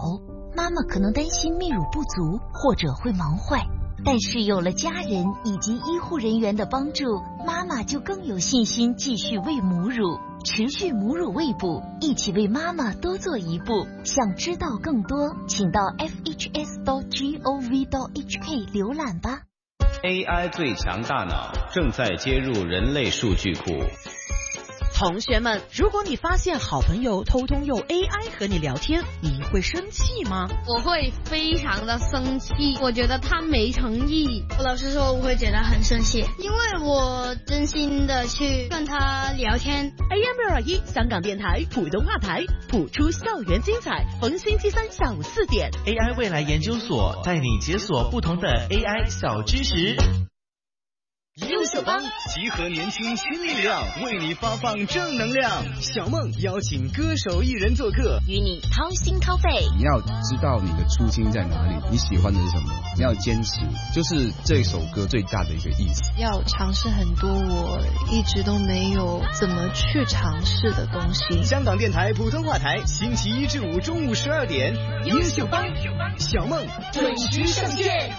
妈妈可能担心泌乳不足或者会忙坏，但是有了家人以及医护人员的帮助，妈妈就更有信心继续喂母乳，持续母乳喂哺，一起为妈妈多做一步。想知道更多，请到 fhs.gov.hk 浏览吧。 AI 最强大脑正在接入人类数据库。 同学们，如果你发现好朋友偷偷用 AI 和你聊天，你会生气吗？ 我会非常的生气，我觉得他没诚意。 我老实说，我会觉得很生气，因为我真心的去跟他聊天。 AM621 香港电台普通话台，谱出校园精彩，逢星期三下午4点。 AI 未来研究所带你解锁不同的 AI 小知识。 优秀帮集合年轻新力量，为你发放正能量。小梦邀请歌手艺人做客， 与你掏心掏肺。 你要知道你的初心在哪里，你喜欢的是什么，你要坚持，就是这首歌最大的一个意思。 要尝试很多我一直都没有怎么去尝试的东西。 香港电台普通话台，星期1至5中午12点，优秀帮小梦准时上线。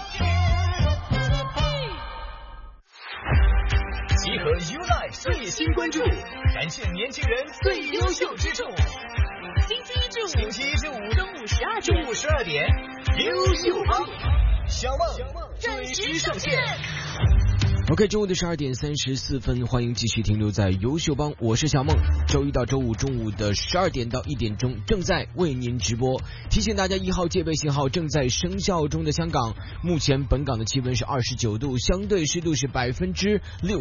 集合 YouLife 最新关注，展现年轻人最优秀之处。 星期一至五中午12点，优秀帮小梦准时上线。 OK， 中午的12点34分，欢迎继续停留在优秀帮，我是小梦。周一到周五中午的12点到1点钟正在为您直播。提醒大家，1号戒备信号正在生效中的香港，目前本港的气温是29度，相对湿度是67%。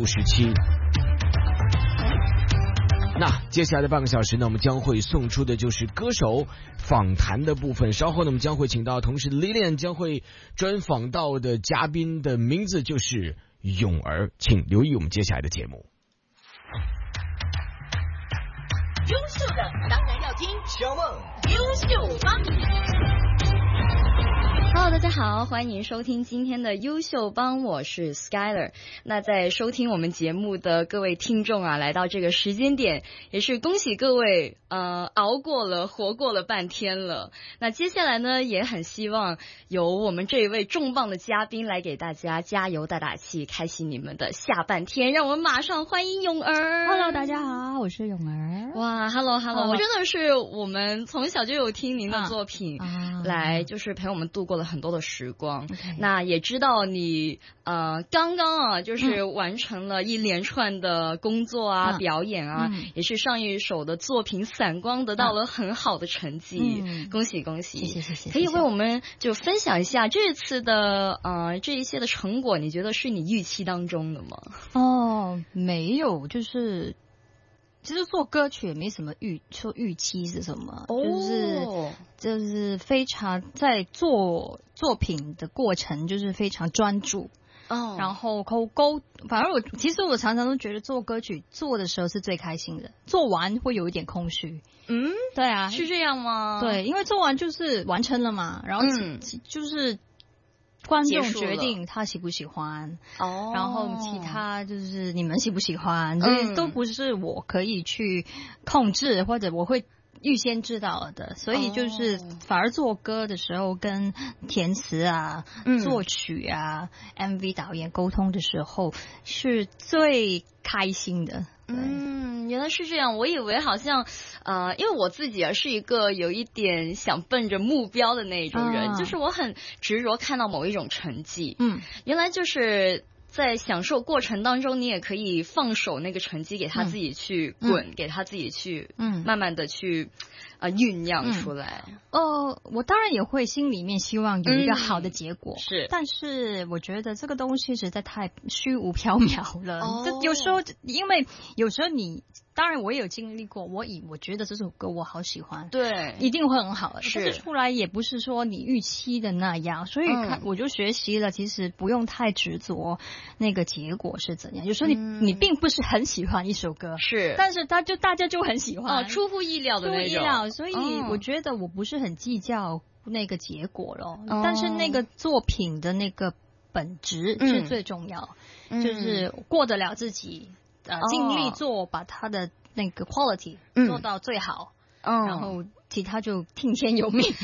那接下来的半个小时呢，我们将会送出的就是歌手访谈的部分。稍后呢，我们将会请到同事 Lilian 将会专访到的嘉宾的名字就是咏儿，请留意我们接下来的节目。 优秀的当然要听小梦优秀帮。 Hello， 大家好，欢迎收听今天的优秀帮，我是 Skyler。那在收听我们节目的各位听众啊，来到这个时间点，也是恭喜各位熬过了，活过了半天了。那接下来呢，也很希望由我们这一位重磅的嘉宾来给大家加油打打气，开启你们的下半天。让我们马上欢迎咏儿。 Hello， 大家好，我是咏儿。 哇 ，Hello， 我真的是我们从小就有听您的作品，来就是陪我们度过了很多的时光。那也知道你刚刚啊，就是完成了一连串的工作啊、表演啊，也是上一首的作品《散光》得到了很好的成绩，恭喜恭喜！谢谢。可以为我们就分享一下这次的这一些的成果，你觉得是你预期当中的吗？ 没有，就是其实做歌曲也没什么预期是什么，就是非常在做作品的过程就是非常专注。然后反正其实我常常都觉得做歌曲做的时候是最开心的，做完会有一点空虚。对啊， 是这样吗？ 对，因为做完就是完成了嘛，然后就是观众决定他喜不喜欢，然后其他就是你们喜不喜欢，这些都不是我可以去控制，或者我会预先知道的，所以就是反而做歌的时候跟填词啊、作曲啊、MV 导演沟通的时候是最开心的。 原来是这样，我以为好像因为我自己是一个有一点想奔着目标的那种人，就是我很执着看到某一种成绩。原来就是在享受过程当中，你也可以放手那个成绩，给他自己去滚，给他自己去慢慢的去酝酿出来。 我当然也会心里面希望有一个好的结果， 是， 但是我觉得这个东西实在太虚无缥缈了。有时候，因为有时候当然我也有经历过，我觉得这首歌我好喜欢， 对， 一定会很好的，但是出来也不是说你预期的那样，所以我就学习了，其实不用太执着那个结果是怎样。有时候你并不是很喜欢一首歌， 是， 但是大家就很喜欢， 出乎意料的那种， 所以我觉得我不是很计较那个结果了，但是那个作品的那个本质是最重要，就是过得了自己。尽力做，把他的那个 quality 做到最好，然后其他就听天由命。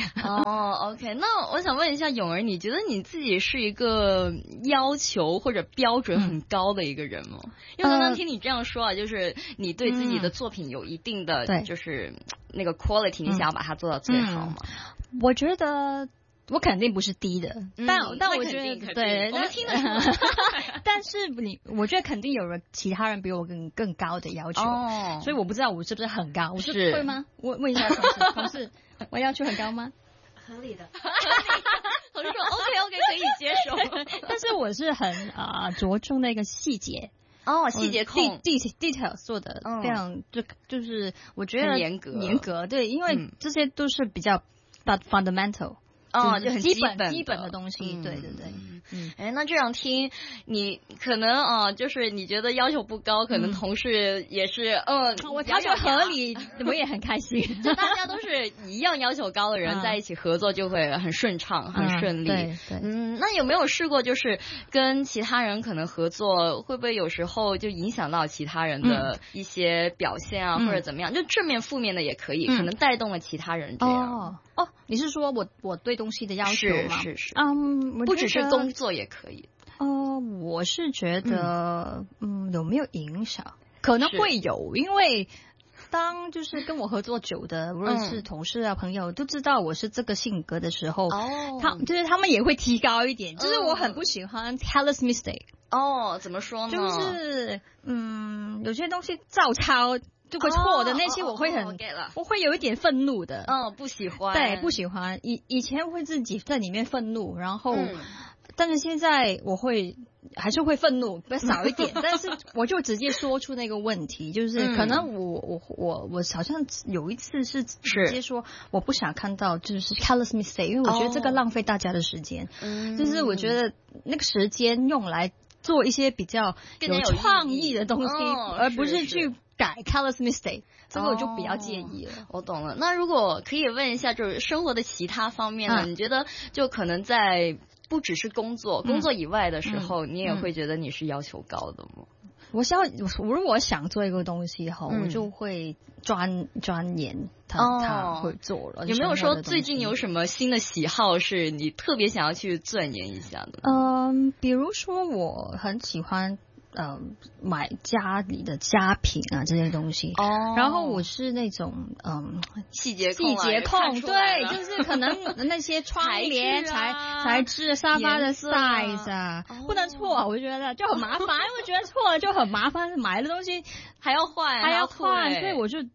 OK， 那我想问一下咏儿，你觉得你自己是一个要求或者标准很高的一个人吗？因为刚刚听你这样说啊，就是你对自己的作品有一定的就是那个 quality，你想要把它做到最好吗？ 我觉得我肯定不是低的，但我觉得对， 我们听得出来。 但是我觉得肯定有人其他人比我更高的要求，所以我不知道我是不是很高，我是会吗？问一下同事，我要求很高吗？ 合理的， 同事说 OK 可以接受， 但是我是很着重那个细节。 细节控 detail 做的非常就是我觉得严格， 对，因为这些都是比较 fundamental。就很基本的东西，对。 那这样听你可能就是你觉得要求不高，可能同事也是我要求合理，我也很开心。 就大家都是一样要求高的人在一起合作就会很顺畅，很顺利。 对。 那有没有试过就是跟其他人可能合作，会不会有时候就影响到其他人的一些表现啊，或者怎么样？就正面负面的也可以，可能带动了其他人这样。 你是说我对东西的要求吗？ 是，不只是工作也可以。 我是觉得，有没有影响？可能会有，因为当就是跟我合作久的，无论是同事啊、朋友，都知道我是这个性格的时候，他们也会提高一点。就是我很不喜欢 careless mistake。 怎么说呢？ 就是有些东西照抄就会错的那些，我会我会有一点愤怒的。 不喜欢。 对，不喜欢。以前会自己在里面愤怒，然后，但是现在我还是会愤怒，少一点，但是我就直接说出那个问题，就是可能我好像有一次是直接说我不想看到就是 careless mistake， 因为我觉得这个浪费大家的时间，就是我觉得那个时间用来做一些比较有创意的东西，而不是去改 careless mistake， 这个我就比较介意了。 我懂了。那如果可以问一下，就是生活的其他方面呢？你觉得就可能在不只是工作以外的时候，你也会觉得你是要求高的吗？ 如果想做一个东西后，我就会钻研他会做了。 有没有说最近有什么新的喜好是你特别想要去钻研一下的？ 比如说我很喜欢买家里的家品啊这些东西，然后我是那种细节控，对，就是可能那些窗帘材质、沙发的 size 啊，不能错，我觉得就很麻烦，因为我觉得错了就很麻烦，买的东西还要换， 所以我就是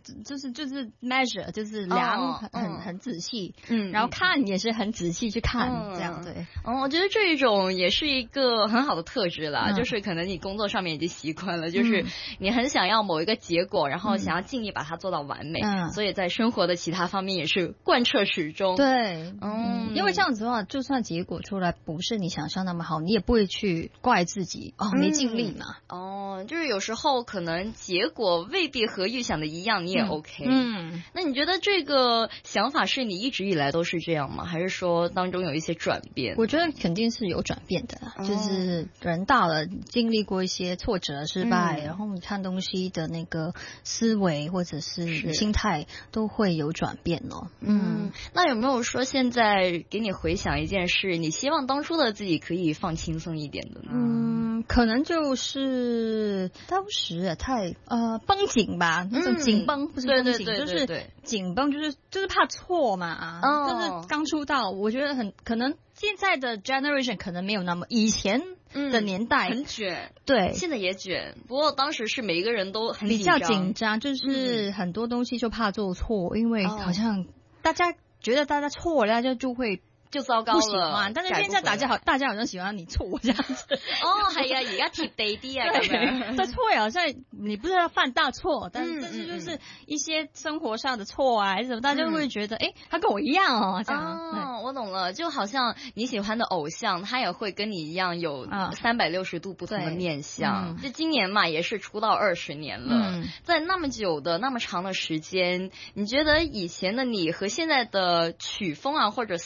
measure， 就是量很仔细，然后看也是很仔细去看，这样对。 我觉得这一种也是一个很好的特质啦，就是可能你工作上面已经习惯了，就是你很想要某一个结果，然后想要尽力把它做到完美，所以在生活的其他方面也是贯彻始终。 对，因为这样子的话，就算结果出来不是你想象那么好，你也不会去怪自己没尽力嘛。 就是有时候可能结果未必和预想的一样，你也 OK。那你觉得这个想法是你一直以来都是这样吗？还是说当中有一些转变？ 我觉得肯定是有转变的，就是人大了，经历过一些挫折、失败，然后你看东西的那个思维或者是心态都会有转变哦。 那有没有说现在给你回想一件事，你希望当初的自己可以放轻松一点的呢？ 可能就是当时太绷紧吧，那种紧绷不是绷紧，就是紧绷，就是怕错嘛。就是刚出道，我觉得很可能现在的 generation 可能没有那么以前的年代很卷， 对， 现在也卷。不过当时是每一个人都很比较紧张，就是很多东西就怕做错，因为好像大家觉得大家错了，大家就会。 就糟糕了， 不喜欢。但是现在大家好像喜欢你错这样子。 係啊，而家貼地啲啊，咁樣。 對，錯好像你不是要犯大錯，但是就是一些生活上的錯啊，還是什麼，大家會覺得，他跟我一樣哦，這樣。 我懂了，就好像你喜歡的偶像，他也會跟你一樣有360度不同的面相。就今年嘛，也是出道20年了，在那麼久的、那麼長的時間，你覺得以前的你和現在的曲風啊，或者 style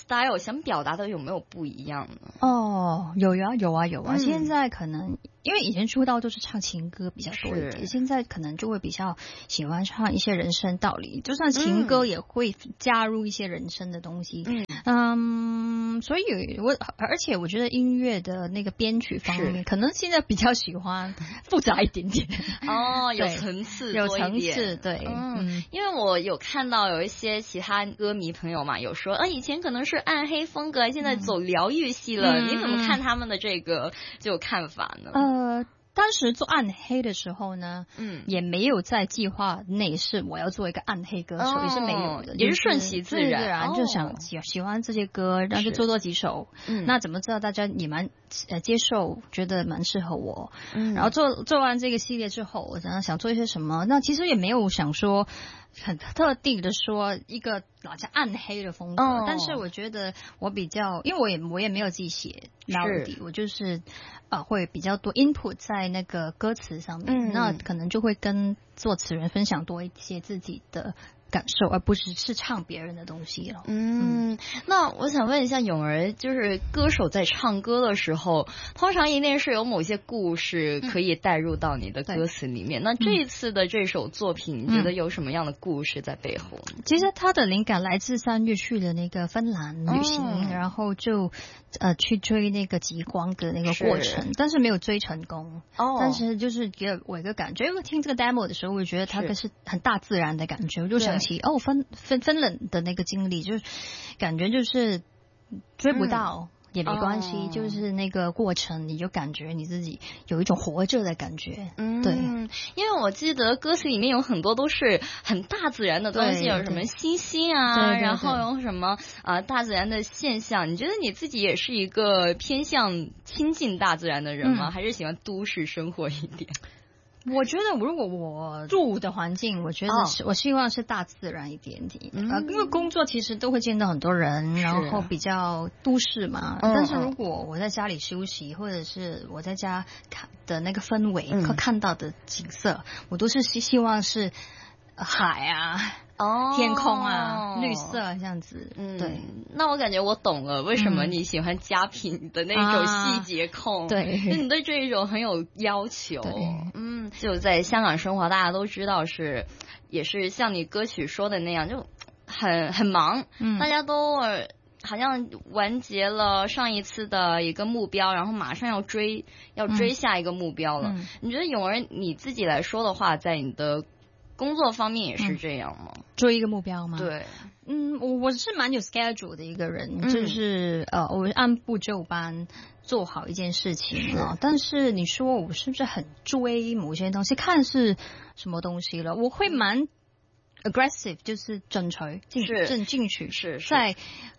想表达的有没有不一样呢？ 哦，有啊。现在可能因为以前出道都是唱情歌比较多一点，现在可能就会比较喜欢唱一些人生道理，就算情歌也会加入一些人生的东西。所以而且我觉得音乐的那个编曲方面，可能现在比较喜欢复杂一点点。 有层次， 对。 因为我有看到有一些其他歌迷朋友嘛，有说以前可能是暗黑风格，现在走疗愈系了。你怎么看他们的这个就看法呢？ 当时做暗黑的时候呢，也没有在计划内是我要做一个暗黑歌手，也是没有的， 也是顺其自然， 就想喜欢这些歌，然后就做几首。那怎么知道大家也蛮接受，觉得蛮适合我。然后做完这个系列之后，我想做一些什么，那其实也没有想说很特定的说一个好像暗黑的风格，但是我觉得我比较，因为我也没有自己写 melody， 我就是会比较多 input 在那个歌词上面，那可能就会跟作词人分享多一些自己的感受，而不是唱别人的东西了。 那我想问一下咏儿，就是歌手在唱歌的时候，通常一定是有某些故事可以带入到你的歌词里面。那这一次的这首作品，你觉得有什么样的故事在背后？ 其实它的灵感来自3月去的那个芬兰旅行，然后就去追那个极光的那个过程，但是没有追成功。但是就是给我一个感觉，因为听这个 demo 的时候，我觉得它是很大自然的感觉，我就想起芬兰的那个经历，就是感觉就是追不到也没关系，就是那个过程你就感觉你自己有一种活着的感觉。对， 因为我记得歌词里面有很多都是很大自然的东西，有什么星星啊，然后有什么大自然的现象。你觉得你自己也是一个偏向亲近大自然的人吗？还是喜欢都市生活一点？ 我觉得如果我住的环境，我觉得我希望是大自然一点点。因为工作其实都会见到很多人，然后比较都市嘛。但是如果我在家里休息，或者是我在家看的那个氛围和看到的景色，我都是希望是海啊。天空啊，绿色这样子。对。 那我感觉我懂了，为什么你喜欢佳品的那种细节控。 对， 你对这一种很有要求。就在香港生活，大家都知道也是像你歌曲说的那样，就很忙。大家都好像完结了上一次的一个目标，然后马上要追下一个目标了。你觉得咏儿你自己来说的话，在你的工作方面也是这样吗？ 追一个目标吗？ 对。 我是蛮有 schedule 的一个人，就是我按部就班做好一件事情啊。但是你说我是不是很追某些东西，看是什么东西了？我会蛮 aggressive， 就是整锤进去，在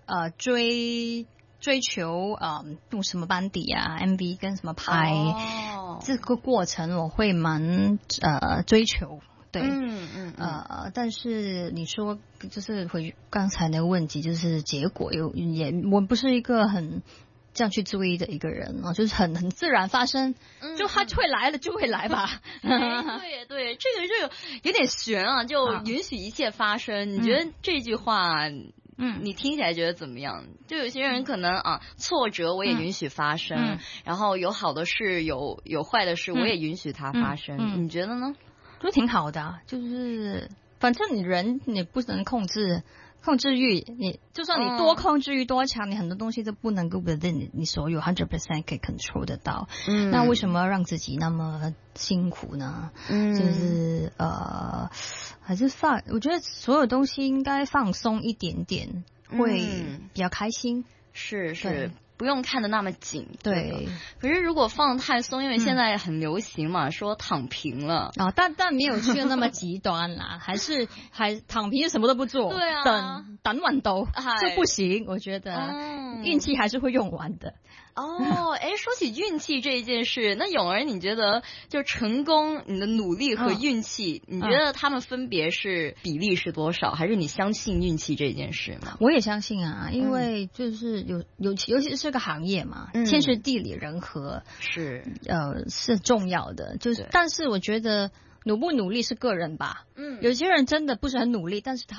追求用什么班底啊 MV 跟什么拍，这个过程我会蛮追求。对，但是你说就是回刚才那个问题，就是结果我不是一个很这样去追的一个人啊，就是很自然发生，就它会来了就会来吧。 对，这个有点悬啊，就允许一切发生。你觉得这句话？你听起来觉得怎么样？就有些人可能挫折我也允许发生，然后有好的事有坏的事我也允许它发生。你觉得呢？ 都挺好的，就是反正你不能控制欲，你就算你多控制欲多强，你很多东西都不能够 within 你所有 100% 可以 control 得到。那为什么要让自己那么辛苦呢？就是还是我觉得所有东西应该放松一点点，会比较开心。 是。不用看得那么紧。 对。 可是如果放太松，因为现在很流行嘛，说躺平了。 但没有去那么极端啦，还躺平什么都不做。 对啊。 等完都这不行，我觉得运气还是会用完的。 说起运气这一件事，那咏儿你觉得就成功，你的努力和运气，你觉得他们分别是比例是多少？还是你相信运气这件事吗？ 我也相信啊，因为就是尤其是个行业嘛，天时地利人和是重要的。但是我觉得努不努力是个人吧。有些人真的不是很努力，但是他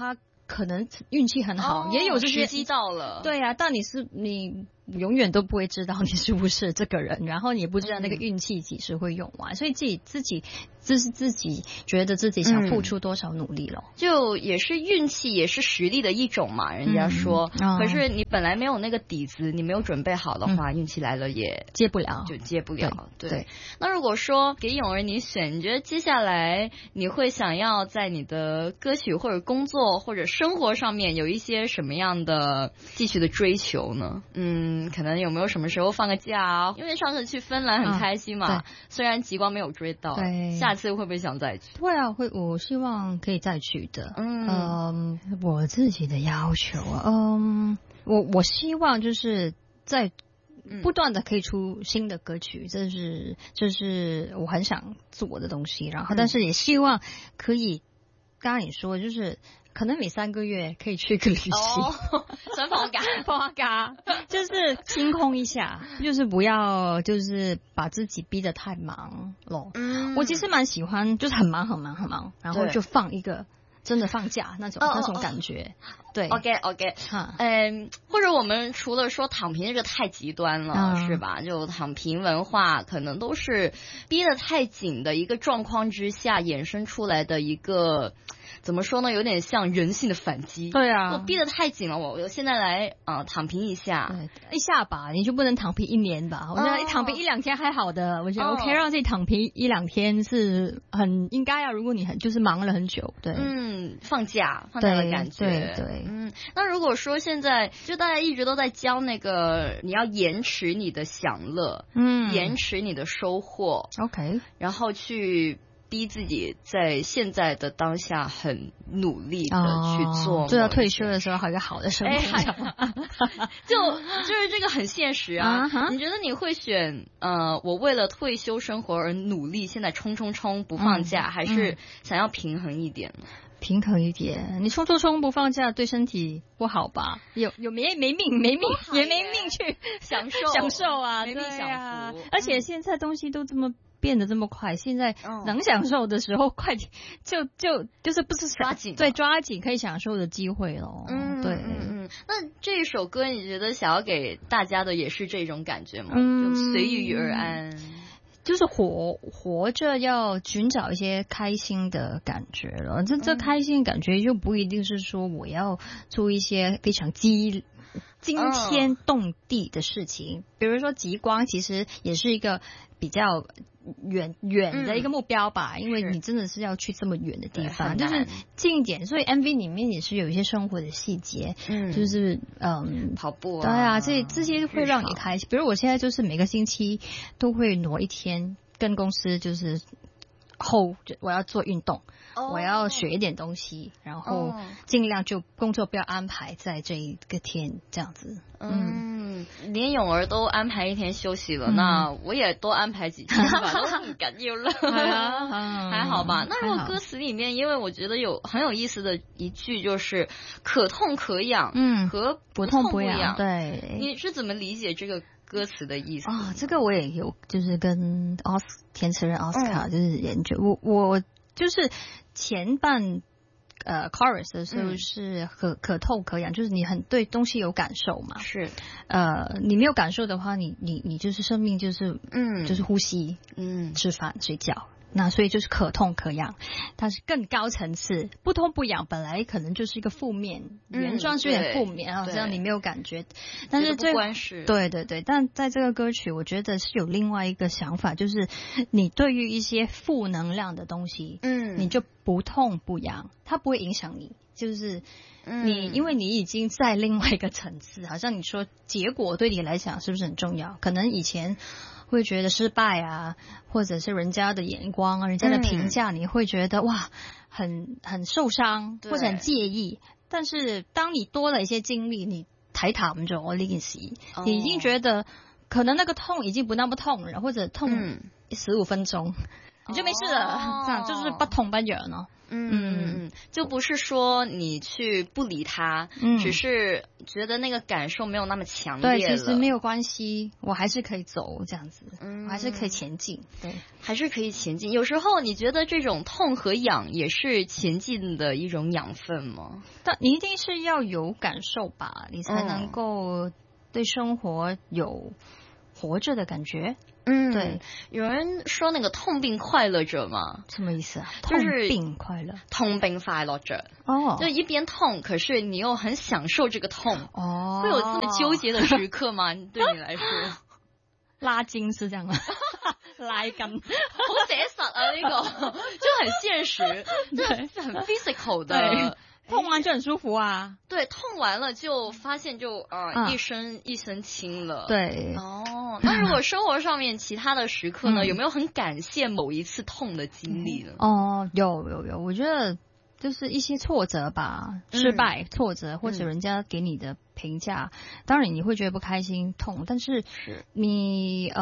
可能运气很好，也有这些时机到了。 对啊，但你永远都不会知道你是不是这个人，然后你也不知道那个运气几时会用完，所以自己觉得自己想付出多少努力了， 就也是运气也是实力的一种嘛，人家说。可是你本来没有那个底子，你没有准备好的话，运气来了也接不了， 就接不了。对。那如果说给咏儿你选，你觉得接下来你会想要在你的歌曲或者工作或者生活上面有一些什么样的继续的追求呢？可能有没有什么时候放个假啊？因为上次去芬兰很开心嘛，虽然极光没有追到，下次会不会想再去？ 会啊，我希望可以再去的。我自己的要求我希望就是在不断的可以出新的歌曲，这是我很想做的东西。然后，但是也希望可以，刚刚你说就是可能每3个月可以去个旅行， 想放假， 就是清空一下，就是不要就是把自己逼得太忙了。我其实蛮喜欢，就是很忙，然后就放一个。真的放假那种感觉，对。 OK， 或者我们除了说躺平这个太极端了，是吧？就躺平文化可能都是逼得太紧的一个状况之下衍生出来的一个。怎么说呢？有点像人性的反击。 对啊， 我逼得太紧了，我现在来躺平一下， 一下吧，你就不能躺平1年吧？我觉得躺平1-2天还好的，我觉得 OK，让自己躺平1-2天是很应该啊。如果你就是忙了很久，对， 放假的感觉， 对。 那如果说现在就大家一直都在教那个你要延迟你的享乐，延迟你的收获 ，OK， 然后去。逼自己在现在的当下很努力的去做， 就要退休的时候还有一个好的生活， 就是这个很现实啊。你觉得你会选我为了退休生活而努力，现在冲不放假，还是想要平衡一点呢？ 平衡一点，你冲不放假对身体不好吧？有没命也没命去享受啊， 没命享福。 而且现在东西都这么。变得这么快，现在能享受的时候，快点就是不是抓紧， 对，抓紧可以享受的机会咯。对。 那这首歌你觉得想要给大家的也是这种感觉吗？就随遇而安， 就是活着要寻找一些开心的感觉了。这开心的感觉就不一定是说我要做一些非常惊天动地的事情，比如说极光，其实也是一个比较远的一个目标吧，因为你真的是要去这么远的地方，就是近一点。所以 MV 里面也是有一些生活的细节，就是跑步啊， 对啊，这些会让你开心。比如我现在就是每个星期都会挪一天跟公司就是我要做运动，我要学一点东西，然后尽量就工作不要安排在这一个天这样子。 连咏儿都安排1天休息了，那我也多安排几天吧，都很赶紧了。还好吧。那如果歌词里面，因为我觉得很有意思的一句就是可痛可痒，和不痛不痒。 对， 你是怎么理解这个歌词的意思这个我也有，就是跟填词人奥斯卡就是研究。我就是前半chorus 的时候是可痛可痒，就是你很对东西有感受嘛。 是你没有感受的话，你就是生命就是就是呼吸，吃饭睡觉。那所以就是可痛可痒，它是更高层次。不痛不痒本来可能就是一个负面，原装是有点负面，好像你没有感觉。但是不关事。 对，但在这个歌曲，我觉得是有另外一个想法，就是你对于一些负能量的东西，你就不痛不痒，它不会影响你，就是你因为你已经在另外一个层次，好像你说结果对你来讲是不是很重要？可能以前会觉得失败啊，或者是人家的眼光啊，人家的评价，你会觉得哇，很受伤，或者很介意。但是当你多了一些经歷，你睇淡咗呢件事，你已經覺得可能那個痛已經不那麼痛了，或者痛15分鐘。 你就没事了，这样就是不痛不痒呢。 就不是说你去不理他，只是觉得那个感受没有那么强烈了。 对，其实没有关系，我还是可以走这样子，我还是可以前进。对， 还是可以前进。有时候你觉得这种痛和痒也是前进的一种养分吗？ 但你一定是要有感受吧，你才能够对生活有活着的感觉。对， 有人说那个痛并快乐着嘛， 什么意思啊？ 就是痛并快乐， 痛并快乐着。就一边痛，可是你又很享受这个痛。会有这么纠结的时刻吗？对你来说， 拉筋是这样吗？拉筋， 好写实啊！这个就很现实，就很 physical 的。 痛完就很舒服啊。 对，痛完了就发现就一身轻了。 对。 那如果生活上面其他的时刻呢，有没有很感谢某一次痛的经历呢？ 有，我觉得就是一些挫折吧，失败、挫折或者人家给你的评价，当然你会觉得不开心、痛，但是你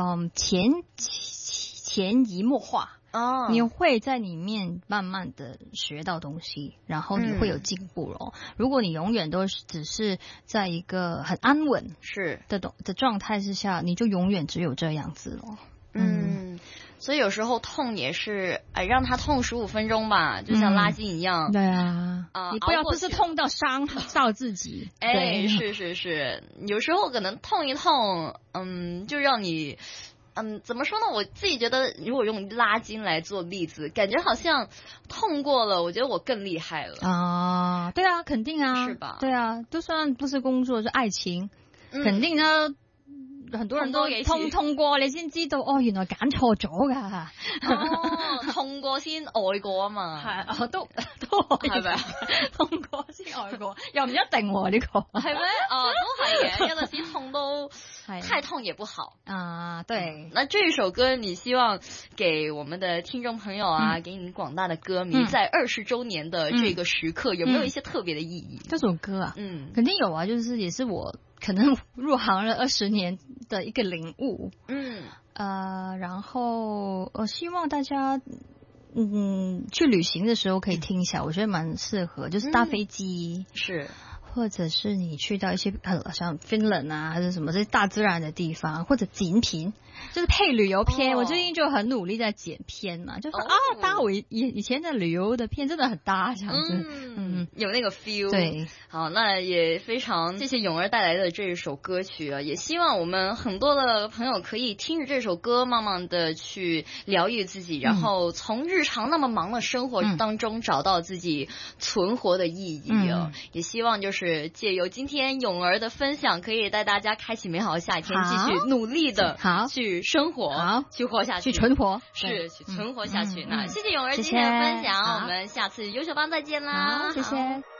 潜移默化。你会在里面慢慢的学到东西，然后你会有进步咯。如果你永远都只是在一个很安稳的状态之下，你就永远只有这样子咯。 所以有时候痛也是，让它痛15分钟吧，就像拉筋一样。 对啊，你不要不是痛到伤到自己。 是，有时候可能痛一痛，就让你。怎么说呢？我自己觉得，如果用拉筋来做例子，感觉好像痛过了，我觉得我更厉害了。 对啊，肯定啊， 是吧？ 对啊，就算不是工作，是愛情，肯定呢。很多人都痛過，你先知道原來揀錯咗噶。 痛過先愛過啊嘛。 係，都係咪？痛過先愛過，又唔一定喎呢個。 係咩？都係嘅，有陣時痛都太痛也不好啊。對。 那這首歌你希望給我們的聽眾朋友啊，給你廣大的歌迷，在20週年的這個時刻，有沒有一些特別的意義？ 這首歌啊，肯定有啊，就是也是我。可能入行了20年的一個領悟，然後我希望大家去旅行的時候可以聽一下，我覺得蠻適合，就是搭飛機， 是， 或者是你去到一些像芬蘭啊，還是什麼這些大自然的地方，或者剪片，就是配旅遊片。我最近就很努力在剪片嘛，就是搭我以前的旅遊的片真的很搭，這樣子， 有那個 feel。 對， 好，那也非常謝謝詠兒帶來的這首歌曲啊，也希望我們很多的朋友可以聽着這首歌，慢慢的去療癒自己，然後從日常那麼忙的生活當中找到自己存活的意義啊。也希望就是借由今天詠兒的分享，可以帶大家開啟美好的夏天，繼續努力的去生活，去活下去， 去存活， 是去存活下去。那謝謝詠兒今天的分享，我們下次優秀幫再見啦。 好，謝謝。